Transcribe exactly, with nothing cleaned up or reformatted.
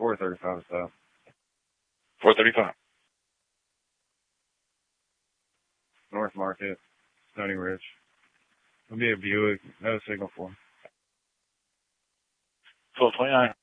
four thirty-five stop. four thirty-five. North Market, Stony Ridge. It'll be a Buick. No signal for. twelve twenty-nine.